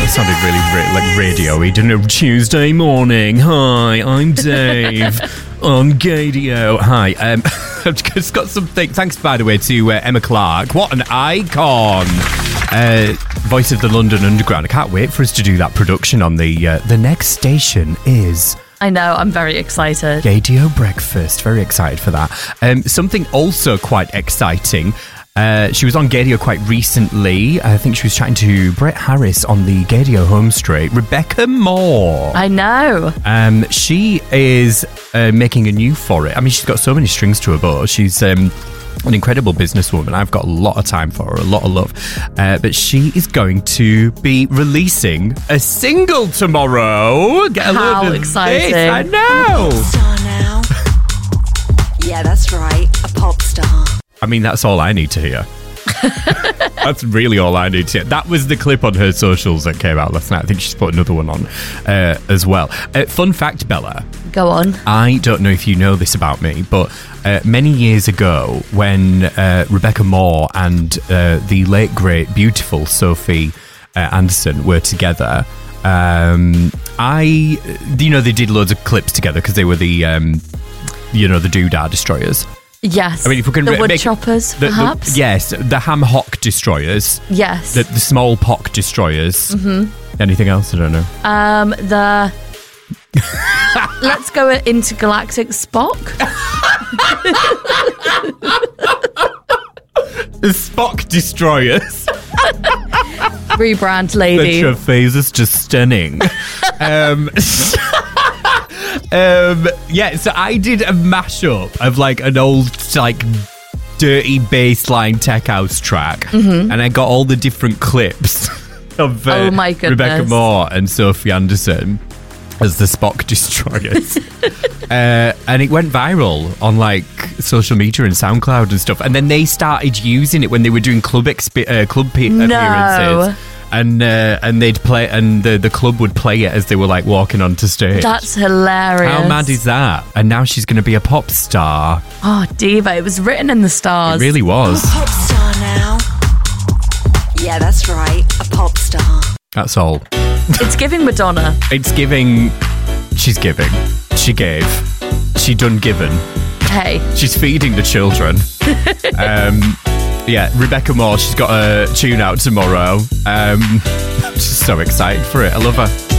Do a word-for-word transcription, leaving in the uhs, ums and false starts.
that sounded really ra- like radio-y, didn't it? Tuesday morning. Hi, I'm Dave on Gadio. Hi. Um, I've just got something. Thanks, by the way, to uh, Emma Clark. What an icon. Uh, voice of the London Underground. I can't wait for us to do that production on the... Uh, the next station is... I know, I'm very excited. Gadio Breakfast. Very excited for that. Um, something also quite exciting... Uh, she was on Gadio quite recently. I think she was chatting to Brett Harris on the Gadio home straight. Rebecca Moore. I know. Um, she is uh, making a new for it. I mean, she's got so many strings to her bow. She's um, an incredible businesswoman. I've got a lot of time for her, a lot of love. Uh, but she is going to be releasing a single tomorrow. Get a How load of exciting. this. I know. Pop star now. Yeah, that's right. A pop star. I mean, that's all I need to hear. That's really all I need to hear. That was the clip on her socials that came out last night. I think she's put another one on uh, as well. Uh, fun fact, Bella. Go on. I don't know if you know this about me, but uh, many years ago when uh, Rebecca Moore and uh, the late, great, beautiful Sophie uh, Anderson were together, um, I, you know, they did loads of clips together because they were the, um, you know, the Doodah Destroyers. Yes. I mean, if we can the re- wood make choppers, the, perhaps? The, yes, the ham hock destroyers. Yes. The, the small pock destroyers. Mm-hmm. Anything else? I don't know. Um, the... Let's go intergalactic Spock. The Spock destroyers. Rebrand, The lady. phase is just stunning. um... Um, yeah, so I did a mashup of like an old, like, dirty bassline tech house track, mm-hmm. and I got all the different clips of uh, oh my goodness. Rebecca Moore and Sophie Anderson as the Spock destroyers, uh, and it went viral on like social media and SoundCloud and stuff. And then they started using it when they were doing club exp- uh, club pe- No. appearances. And uh, and they'd play, and the, the club would play it as they were like walking onto stage. That's hilarious. How mad is that? And now she's going to be a pop star. Oh, diva! It was written in the stars. It really was. A pop star now. Yeah, that's right. A pop star. That's all. It's giving Madonna. It's giving. She's giving. She gave. She done given. Hey. She's feeding the children. um. Yeah, Rebecca Moore, she's got a tune out tomorrow. Um, I'm just so excited for it. I love her.